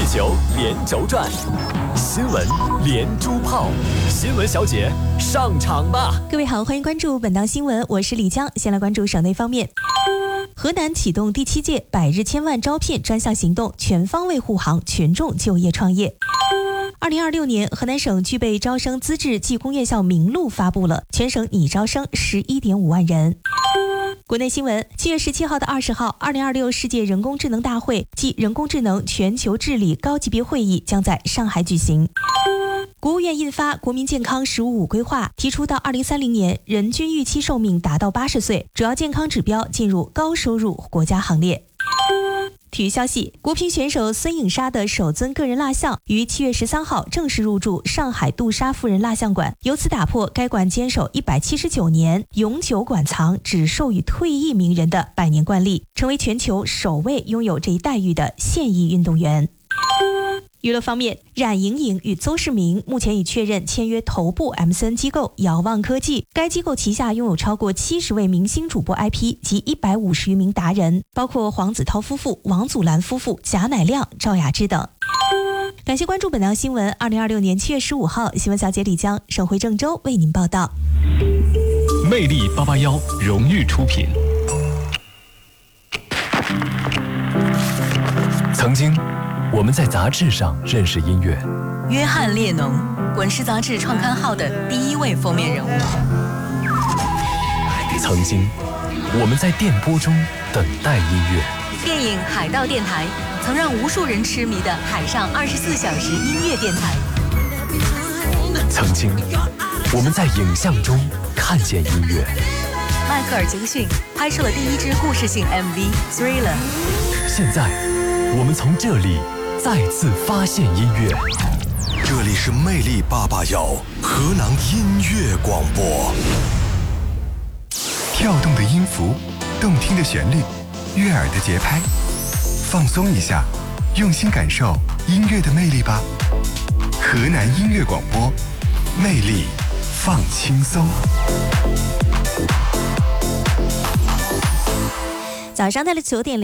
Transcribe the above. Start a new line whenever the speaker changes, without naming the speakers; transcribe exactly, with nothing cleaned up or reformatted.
球连轴转，新闻连珠炮，新闻小姐上场吧！
各位好，欢迎关注本档新闻，我是李江。先来关注省内方面。河南启动第七届百日千万招聘专项行动，全方位护航群众就业创业。二零二六年，河南省具备招生资质技工院校名录发布了，全省拟招生十一点五万人。国内新闻，七月十七号到二十号，二零二六世界人工智能大会暨人工智能全球治理高级别会议将在上海举行。国务院印发《国民健康“十五五”规划》，提出到二零三零年，人均预期寿命达到八十岁，主要健康指标进入高收入国家行列。体育消息，国乒选手孙颖莎的首尊个人蜡像于七月十三号正式入驻上海杜莎夫人蜡像馆，由此打破该馆坚守一百七十九年永久馆藏只授予退役名人的百年惯例，成为全球首位拥有这一待遇的现役运动员。娱乐方面，冉莹莹与邹市明目前已确认签约头部 M C N 机构遥望科技，该机构旗下拥有超过七十位明星主播 I P 及一百五十余名达人，包括黄子韬夫妇、王祖蓝夫妇、贾乃亮、赵雅芝等。感谢关注本档新闻。二零二六年七月十五号，新闻小姐李江省会郑州为您报道。
魅力八八幺荣誉出品。曾经我们在杂志上认识音乐，
约翰列侬，滚石杂志创刊号的第一位封面人物。
曾经我们在电波中等待音乐，
电影《海盗电台》曾让无数人痴迷的海上二十四小时音乐电台。
曾经我们在影像中看见音乐，
迈克尔·杰克逊拍摄了第一支故事性 M V《Thriller》。
现在我们从这里再次发现音乐。
这里是魅力八八幺河南音乐广播。
跳动的音符，动听的旋律，悦耳的节拍，放松一下，用心感受音乐的魅力吧。河南音乐广播，魅力放轻松。
早上到了九点。